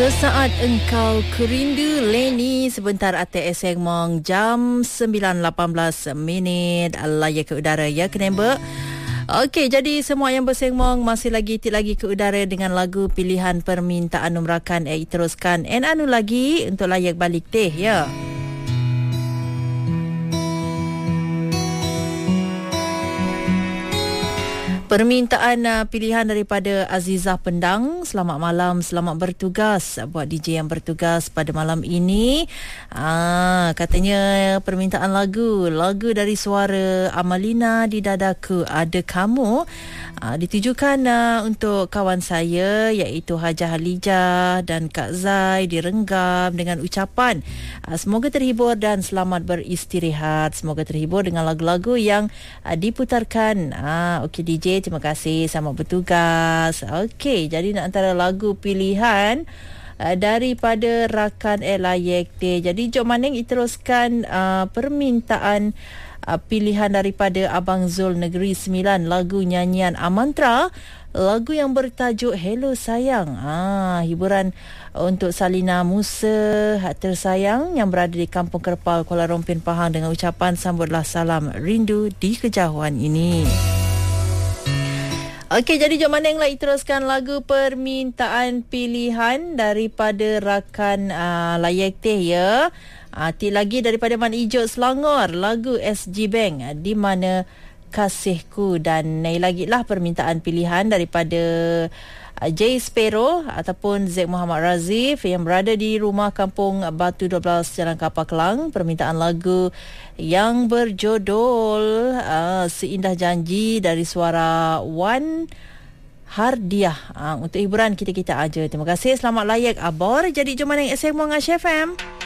Sesaat engkau kerindu Leni, sebentar ATS Sengmong jam 9.18 layak ke udara ya Kenembek. Okey, jadi semua yang bersengmong masih lagi ke udara dengan lagu pilihan permintaan numrakan teruskan anu lagi untuk layak balik teh ya. Permintaan pilihan daripada Azizah Pendang. Selamat malam, selamat bertugas buat DJ yang bertugas pada malam ini. Katanya permintaan lagu dari suara Amalina di dadaku ada kamu. Ditujukan untuk kawan saya iaitu Hajah Halijah dan Kak Zai di Renggam dengan ucapan semoga terhibur dan selamat beristirahat. Semoga terhibur dengan lagu-lagu yang diputarkan. Okey DJ, terima kasih, selamat bertugas. Okey, jadi nak antara lagu pilihan daripada rakan Elayekte. Jadi jom maning diteruskan permintaan pilihan daripada Abang Zul Negeri Sembilan, lagu nyanyian Amantra, lagu yang bertajuk Hello Sayang. Hiburan untuk Salina Musa tersayang yang berada di Kampung Kerpal, Kuala Rompin, Pahang dengan ucapan sambutlah salam rindu di kejauhan ini. Okey, jadi jom mana yang lagi teruskan lagu permintaan pilihan daripada rakan layak teh ya. Lagi daripada Man Ijot Selangor, lagu SG Bank Di Mana Kasihku, dan lagi lah permintaan pilihan daripada J Sparrow ataupun Zack Muhammad Razif yang berada di rumah kampung Batu 12 Jalan Kapal Kelang. Permintaan lagu yang berjudul Seindah Janji dari suara Wan Hardiah. Untuk hiburan kita aja. Terima kasih, selamat layak abor. Jadi jom mana yang SM Mengash FM.